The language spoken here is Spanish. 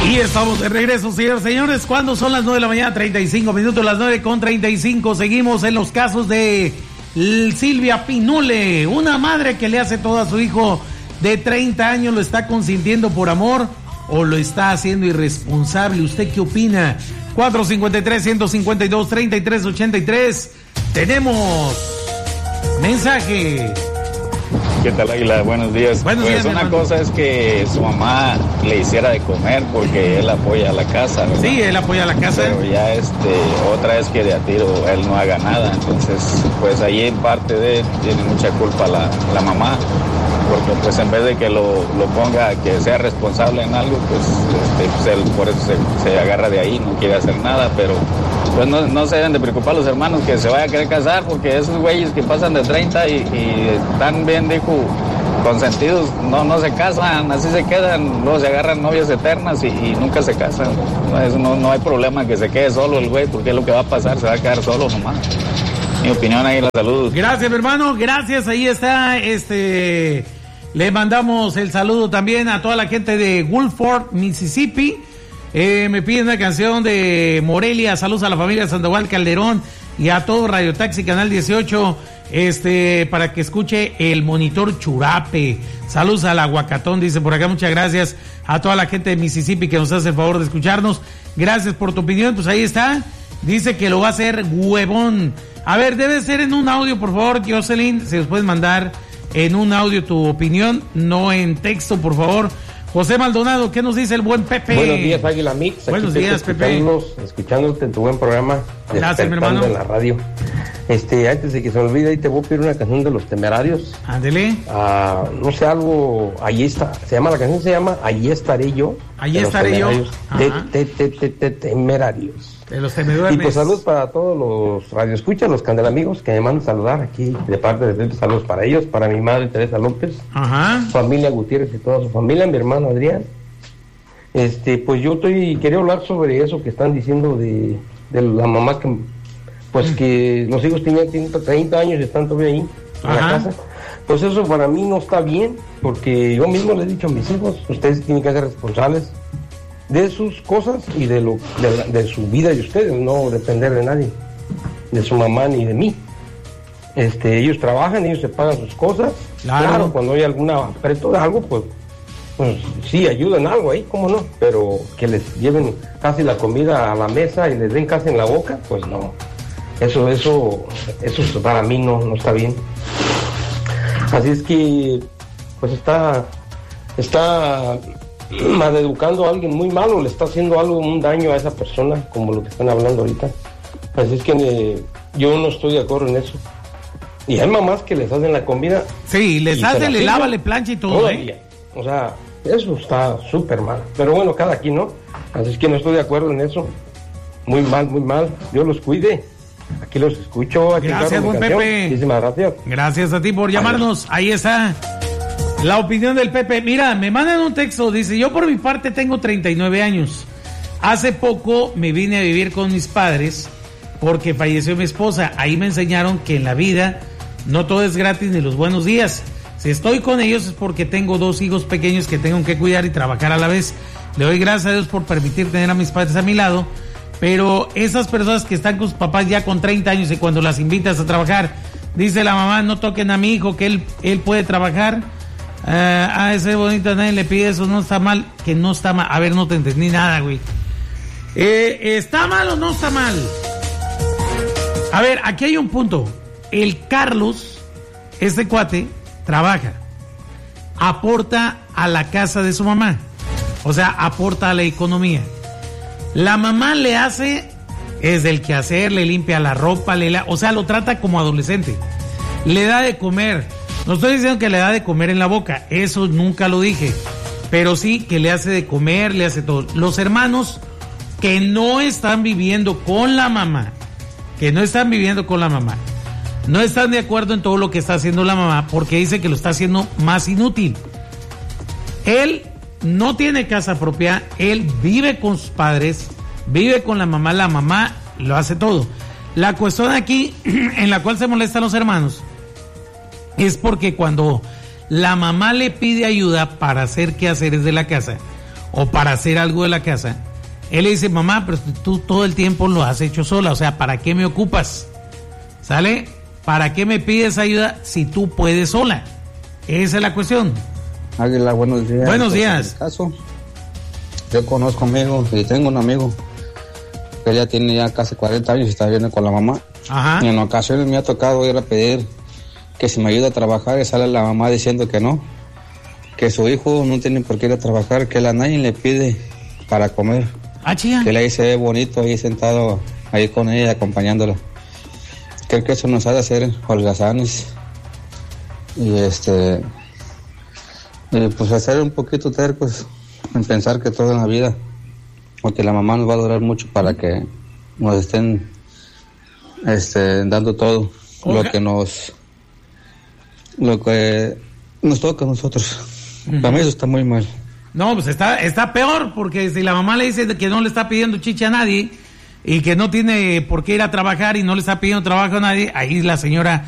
Y estamos de regreso, señores, señores. ¿Cuándo son las 9 de la mañana? 35 minutos, las 9:35. Seguimos en los casos de Silvia Pinule, una madre que le hace todo a su hijo de 30 años. ¿Lo está consintiendo por amor o lo está haciendo irresponsable? ¿Usted qué opina? 453-152-3383. Tenemos mensaje. ¿Qué tal, Águila? Buenos días. Buenos días, una hermano. cosa es que su mamá le hiciera de comer porque él apoya a la casa, ¿verdad? Sí, él apoya a la casa. Pero ya otra es que de a tiro él no haga nada. Entonces, pues ahí en parte de él tiene mucha culpa la mamá. Porque pues en vez de que lo ponga, que sea responsable en algo, pues él por eso se agarra de ahí, no quiere hacer nada, pero pues no se deben de preocupar los hermanos que se vaya a querer casar, porque esos güeyes que pasan de 30 y están bien, dijo, consentidos, no se casan, así se quedan, luego se agarran novias eternas y nunca se casan. No hay problema que se quede solo el güey, porque es lo que va a pasar, se va a quedar solo nomás. Mi opinión ahí, la salud. Gracias, mi hermano, gracias, ahí está, le mandamos el saludo también a toda la gente de Woolford, Mississippi. Me piden una canción de Morelia. Saludos a la familia Sandoval Calderón y a todo Radio Taxi Canal 18, para que escuche el Monitor Churape. Saludos al Aguacatón, dice por acá. Muchas gracias a toda la gente de Mississippi que nos hace el favor de escucharnos. Gracias por tu opinión. Pues ahí está. Dice que lo va a hacer huevón. A ver, debe ser en un audio, por favor, Jocelyn. Se los puedes mandar en un audio tu opinión, no en texto, por favor. José Maldonado, ¿qué nos dice el buen Pepe? Buenos días, Águila Mix. Buenos días, Pepe. Escuchándote en tu buen programa. Gracias, mi hermano. En la radio. Antes de que se me olvide, ahí te voy a pedir una canción de Los Temerarios. Ándele. No sé, algo, ahí está. La canción se llama Allí estaré yo. Allí estaré yo. Temerarios. De Los Temerarios. Y pues saludos para todos los radioescuchas, los candelamigos que me mandan saludar aquí de parte de Pepe. Saludos para ellos, para mi madre Teresa López, familia Gutiérrez y toda su familia, mi hermano Adrián. Pues yo quería hablar sobre eso que están diciendo de la mamá que, pues que los hijos tienen 30 años y están todavía ahí en la casa. Pues eso para mí no está bien, porque yo mismo le he dicho a mis hijos, ustedes tienen que ser responsables de sus cosas y de su vida de ustedes, no depender de nadie, de su mamá ni de mí. Ellos trabajan, ellos se pagan sus cosas. Claro, cuando hay algún apreto de algo, pues sí, ayudan algo ahí, cómo no, pero que les lleven casi la comida a la mesa y les den casi en la boca, pues no. Eso para mí no está bien. Así es que pues está maleducando a alguien muy malo, le está haciendo un daño a esa persona, como lo que están hablando ahorita. Así es que yo no estoy de acuerdo en eso. Y hay mamás que les hacen la comida. Sí, les hace, le lava, le plancha y todo. Todavía. O sea, eso está súper mal. Pero bueno, cada quien, ¿no? Así es que no estoy de acuerdo en eso. Muy mal, muy mal. Dios los cuide. Aquí los escucho. Aquí gracias, buen Pepe. Muchísimas gracias. Gracias a ti por llamarnos. Ahí está la opinión del Pepe. Mira, me mandan un texto. Dice, yo por mi parte tengo 39 años. Hace poco me vine a vivir con mis padres porque falleció mi esposa. Ahí me enseñaron que en la vida no todo es gratis ni los buenos días. Si estoy con ellos es porque tengo 2 hijos pequeños que tengo que cuidar y trabajar a la vez. Le doy gracias a Dios por permitir tener a mis padres a mi lado. Pero esas personas que están con sus papás ya con 30 años y cuando las invitas a trabajar, dice la mamá, no toquen a mi hijo, que él puede trabajar. Ese bonito nadie le pide eso, no está mal, que no está mal. A ver, no te entendí nada, güey. ¿Está mal o no está mal? A ver, aquí hay un punto. El Carlos, este cuate, trabaja, aporta a la casa de su mamá, o sea, aporta a la economía. La mamá le hace, es del quehacer, le limpia la ropa, o sea, lo trata como adolescente, le da de comer. No estoy diciendo que le da de comer en la boca, eso nunca lo dije, pero sí que le hace de comer, le hace todo. Los hermanos que no están viviendo con la mamá, no están de acuerdo en todo lo que está haciendo la mamá porque dice que lo está haciendo más inútil. Él no tiene casa propia, él vive con sus padres, vive con la mamá lo hace todo. La cuestión aquí en la cual se molestan los hermanos es porque cuando la mamá le pide ayuda para hacer quehaceres de la casa o para hacer algo de la casa, él le dice, mamá, pero tú todo el tiempo lo has hecho sola, o sea, ¿para qué me ocupas? ¿Sale? ¿Para qué me pides ayuda si tú puedes sola? Esa es la cuestión. Águila, buenos días. Buenos días. En el caso, yo conozco amigos y tengo un amigo que ya tiene ya casi 40 años y está viviendo con la mamá. Ajá. Y en ocasiones me ha tocado ir a pedir que si me ayuda a trabajar y sale la mamá diciendo que no, que su hijo no tiene por qué ir a trabajar, que la nadie le pide para comer. Ah, chía. Que le dice bonito ahí sentado ahí con ella acompañándola. Creo que eso nos ha de hacer holgazanes y pues hacer un poquito tercos en pensar que todo en la vida, porque la mamá nos va a durar mucho para que nos estén dando todo lo que nos toca a nosotros. Para mí eso está muy mal. No, pues está peor, porque si la mamá le dice que no le está pidiendo chicha a nadie y que no tiene por qué ir a trabajar y no le está pidiendo trabajo a nadie, ahí la señora